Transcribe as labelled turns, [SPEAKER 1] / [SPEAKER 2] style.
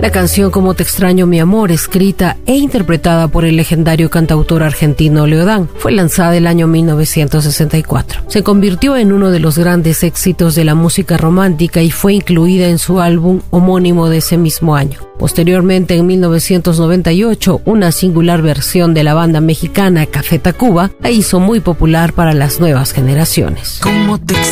[SPEAKER 1] La canción Como te extraño mi amor, escrita e interpretada por el legendario cantautor argentino Leodán, fue lanzada el año 1964. Se convirtió en uno de los grandes éxitos de la música romántica y fue incluida en su álbum homónimo de ese mismo año. Posteriormente, en 1998, una singular versión de la banda mexicana Café Tacuba la hizo muy popular para las nuevas generaciones.
[SPEAKER 2] ¿Cómo te